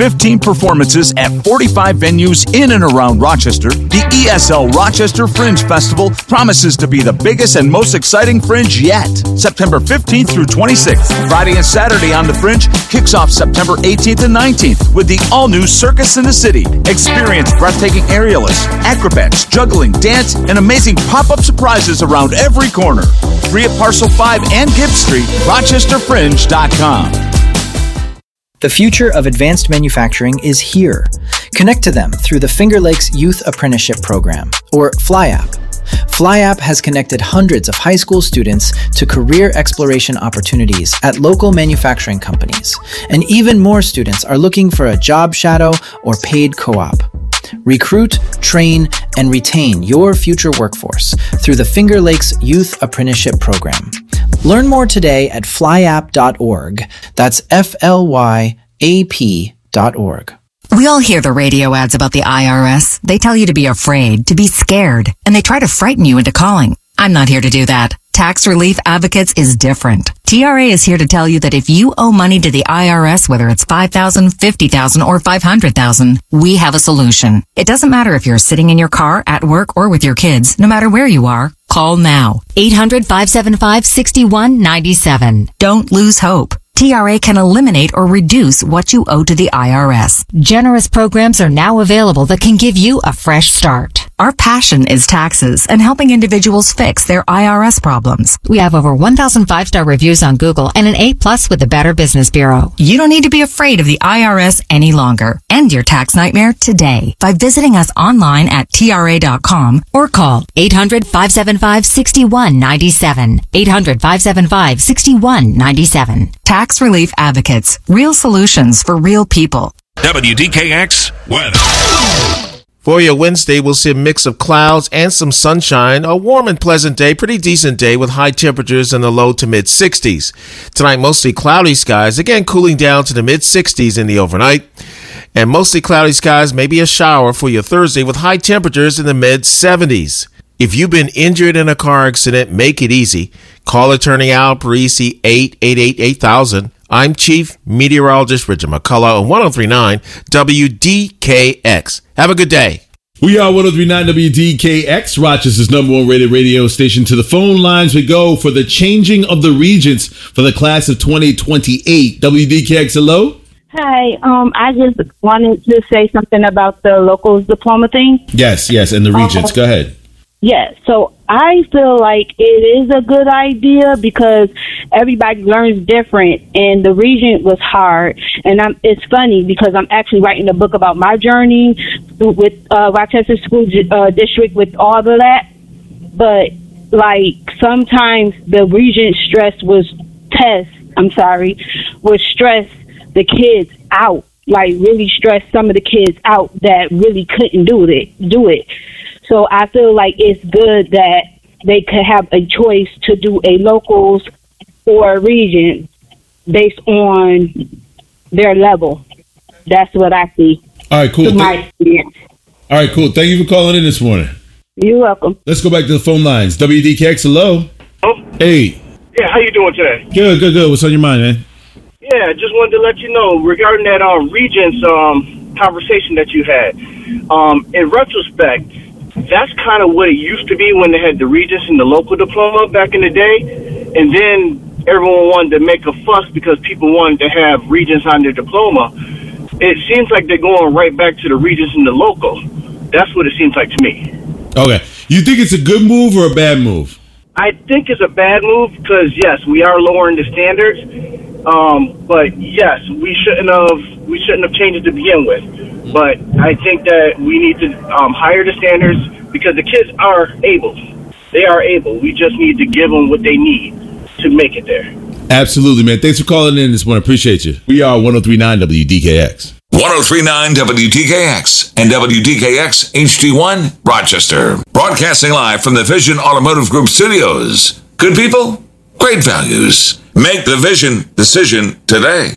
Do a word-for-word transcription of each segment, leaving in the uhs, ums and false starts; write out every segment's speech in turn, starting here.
fifteen performances at forty-five venues in and around Rochester, the E S L Rochester Fringe Festival promises to be the biggest and most exciting Fringe yet. September fifteenth through twenty-sixth, Friday and Saturday on the Fringe kicks off September eighteenth and nineteenth with the all-new Circus in the City. Experience breathtaking aerialists, acrobats, juggling, dance, and amazing pop-up surprises around every corner. Free at Parcel five and Gibbs Street, rochester fringe dot com. The future of advanced manufacturing is here. Connect to them through the Finger Lakes Youth Apprenticeship Program, or FlyApp. FlyApp has connected hundreds of high school students to career exploration opportunities at local manufacturing companies, and even more students are looking for a job shadow or paid co-op. Recruit, train, and retain your future workforce through the Finger Lakes Youth Apprenticeship Program. Learn more today at flyapp dot org. That's F L Y A P dot org. We all hear the radio ads about the I R S. They tell you to be afraid, to be scared, and they try to frighten you into calling. I'm not here to do that. Tax Relief Advocates is different. T R A is here to tell you that if you owe money to the I R S, whether it's five thousand dollars, fifty thousand dollars, or five hundred thousand dollars, we have a solution. It doesn't matter if you're sitting in your car, at work, or with your kids. No matter where you are, call now. eight hundred, five seven five, six one nine seven. Don't lose hope. T R A can eliminate or reduce what you owe to the I R S. Generous programs are now available that can give you a fresh start. Our passion is taxes and helping individuals fix their I R S problems. We have over one thousand five-star reviews on Google and an A plus with the Better Business Bureau. You don't need to be afraid of the I R S any longer. End your tax nightmare today by visiting us online at T R A dot com or call eight hundred, five seven five, six one nine seven. eight hundred, five seven five, six one nine seven. Tax Relief Advocates. Real solutions for real people. W D K X weather. For your Wednesday, we'll see a mix of clouds and some sunshine. A warm and pleasant day, pretty decent day with high temperatures in the low to mid sixties. Tonight, mostly cloudy skies, again cooling down to the mid sixties in the overnight. And mostly cloudy skies, maybe a shower for your Thursday with high temperatures in the mid seventies. If you've been injured in a car accident, make it easy. Call Attorney Al Parisi, eight eight eight, eight thousand. I'm Chief Meteorologist Richard McCullough on one oh three point nine W D K X. Have a good day. We are one oh three point nine W D K X, Rochester's number one rated radio station. To the phone lines we go for the changing of the regents for the class of twenty twenty-eight. W D K X, hello? Hi, um, I just wanted to say something about the locals diploma thing. Yes, yes, and the regents. Uh, go ahead. Yeah, so I feel like it is a good idea because everybody learns different, and the regent was hard. And I'm, it's funny because I'm actually writing a book about my journey with uh, Rochester School uh, District with all of that. But, like, sometimes the regent stress was test, I'm sorry, was stress the kids out, like really stress some of the kids out that really couldn't do it, do it. So I feel like it's good that they could have a choice to do a locals or a region based on their level. That's what I see. All right, cool. My experience. All right, cool. Thank you for calling in this morning. You're welcome. Let's go back to the phone lines. W D K X, hello. Oh. Hey. Yeah, how you doing today? Good, good, good. What's on your mind, man? Yeah, just wanted to let you know regarding that um, Regents um, conversation that you had. Um, in retrospect, that's kind of what it used to be when they had the Regents and the local diploma back in the day. And then everyone wanted to make a fuss because people wanted to have Regents on their diploma. It seems like they're going right back to the Regents and the local. That's what it seems like to me. Okay. You think it's a good move or a bad move? I think it's a bad move because, yes, we are lowering the standards. Um, but, yes, we shouldn't have we shouldn't have changed it to begin with. But I think that we need to um, higher the standards because the kids are able. They are able. We just need to give them what they need to make it there. Absolutely, man. Thanks for calling in this morning. Appreciate you. We are one oh three point nine W D K X. one oh three point nine W D K X and W D K X H D one Rochester. Broadcasting live from the Vision Automotive Group studios. Good people, great values. Make the Vision decision today.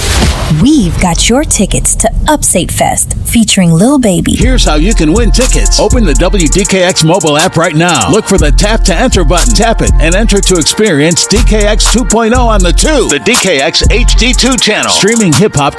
We've got your tickets to Upstate Fest featuring Lil Baby. Here's how you can win tickets. Open the W D K X mobile app right now. Look for the tap to enter button. Tap it and enter to experience D K X two point oh on the two. The D K X H D two channel. Streaming hip hop